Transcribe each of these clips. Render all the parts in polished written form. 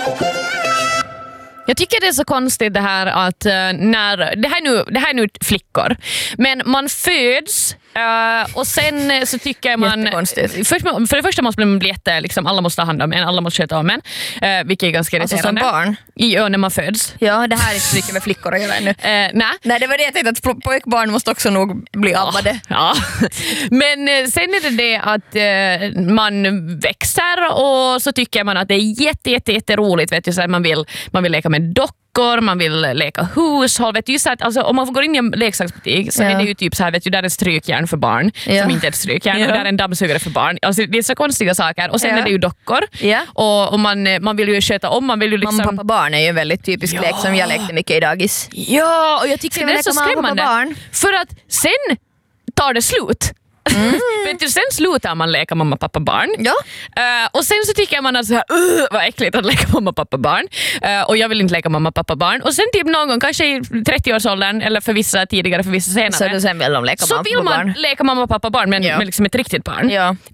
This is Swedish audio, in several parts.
Jag tycker det är så konstigt det här att när det här är nu flickor, men man föds och sen så tycker man för det första måste man bli liksom, alla måste ta hand om en, alla måste sköta om en, vilket är ganska irriterande. Alltså som barn? Ja, när man föds. Ja, det här är inte så mycket med flickor att göra ännu. Nej, det var det jag tänkte, att pojkbarn måste också nog bli ammade. Ja. Men sen är det att man växer och så tycker man att det är jätteroligt, vet du, så att man vill leka med dockor, man vill leka hushåll, vet du, just att alltså, om man går in i en leksaksbutik så är det ju typ så här, vet du, där är strykjärn för barn som inte är ett strykjärn och där är en dammsugare för barn. Alltså, det är så konstiga saker och sen är det ju dockor och man vill ju sköta om, man vill ju liksom... Mamma, pappa, barn är ju en väldigt typisk lek som jag lekte mycket i dagis. Ja, och jag tycker det är så skrämmande för att sen tar det slut. Vet du, sen slutar man leka mamma, pappa, barn. Och sen så tycker man att så här, vad äckligt att leka mamma, pappa, barn. Och jag vill inte leka mamma, pappa, barn. Och sen typ någon gång, kanske i 30-årsåldern eller för vissa tidigare, för vissa senare, så sen vill de leka mamma, vill man leka mamma, pappa, barn men med liksom ett riktigt barn.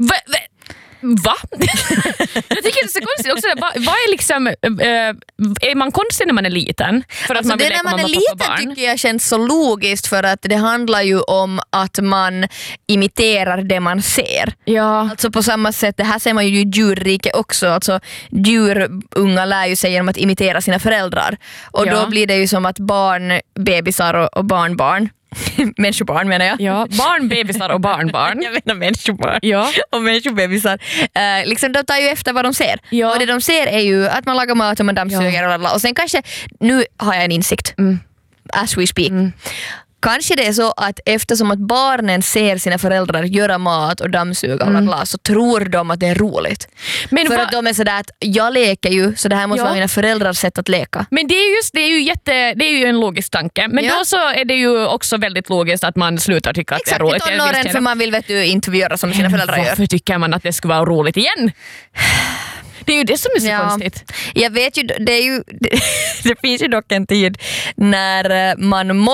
Va? Jag tycker det är så konstigt också. Vad är liksom är man konstig när man är liten? För att alltså man vill det leka när man mamma, är pappa, liten barn. tycker jag känns så logiskt, för att det handlar ju om att man imiterar det man ser. Ja. Alltså på samma sätt, det här ser man ju i djurrike också. Alltså djurunga lär ju sig genom att imitera sina föräldrar. Och då blir det ju som att barn, bebisar och barnbarn människobarn menar jag. Ja, barn, bebisar och barnbarn. Jag menar människobarn. Ja. Och människobebisar. Liksom de tar ju efter vad de ser. Ja. Och det de ser är ju att man lagar mat och man dammsuger och sen kanske, nu har jag en insikt. As we speak. Kanske det är så att eftersom att barnen ser sina föräldrar göra mat och dammsuga och glas, så tror de att det är roligt. Men för att de är sådär att jag leker ju, så det här måste vara mina föräldrars sätt att leka. Men det är ju en logisk tanke. Men då så är det ju också väldigt logiskt att man slutar tycka att det är roligt. Exakt, i tonåren, för man vill inte göra som sina föräldrar gör. Varför tycker man att det ska vara roligt igen? Det är ju det som är så konstigt. Jag vet ju, det finns ju dock en tid när man måste